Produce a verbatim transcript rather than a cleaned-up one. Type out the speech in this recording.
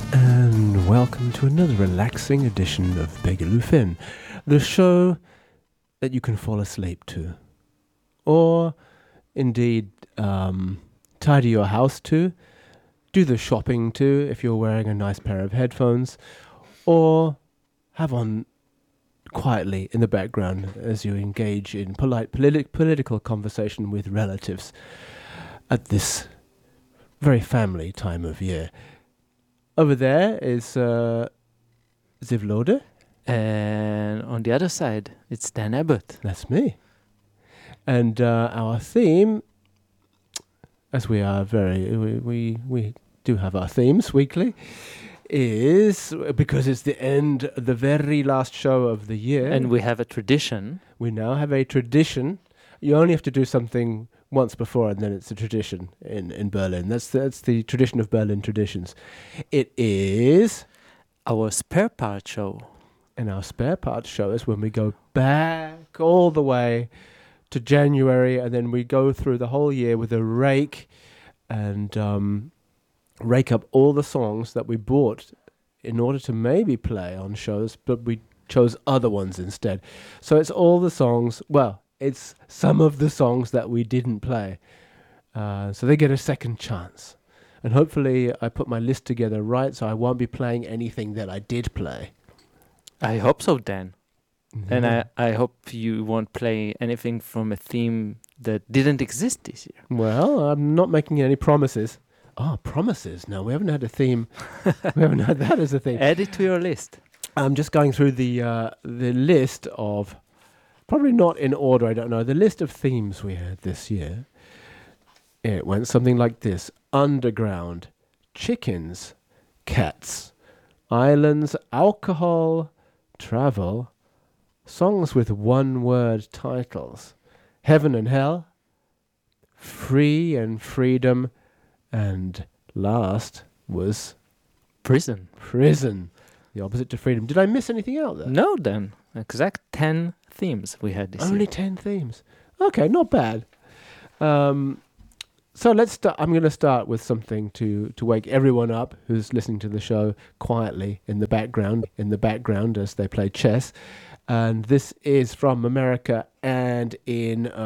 And welcome to another relaxing edition of Begaloo Finn, the show that you can fall asleep to, or indeed um, tidy your house to, do the shopping to if you're wearing a nice pair of headphones, or have on quietly in the background as you engage in polite politi- political conversation with relatives at this very family time of year. Over there is uh, Zivlode. And on the other side, it's Dan Abbott. That's me. And uh, our theme, as we are very, we, we, we do have our themes weekly, is, because it's the end, the very last show of the year. And we have a tradition. We now have a tradition. You only have to do something once before, and then it's a tradition in, in Berlin. That's the, that's the tradition of Berlin traditions. It is Our spare part show. And our spare parts show is when we go back all the way to January, and then we go through the whole year with a rake and um, rake up all the songs that we bought in order to maybe play on shows, but we chose other ones instead. So it's all the songs, well, it's some of the songs that we didn't play. Uh, so they get a second chance. And hopefully I put my list together right, so I won't be playing anything that I did play. I hope so, Dan. Mm-hmm. And I, I hope you won't play anything from a theme that didn't exist this year. Well, I'm not making any promises. Oh, promises. No, we haven't had a theme. We haven't had that as a theme. Add it to your list. I'm just going through the uh, the list of, probably not in order, I don't know, the list of themes we had this year. It went something like this: underground, chickens, cats, islands, alcohol, travel, songs with one-word titles, heaven and hell, free and freedom, and last was Prison. prison, the opposite to freedom. Did I miss anything out there? No, Dan. Exact ten themes we had this Only year. ten themes. Okay, not bad. Um, so let's start. I'm going to start with something to, to wake everyone up who's listening to the show quietly in the background, in the background as they play chess. And this is from America and in... Uh,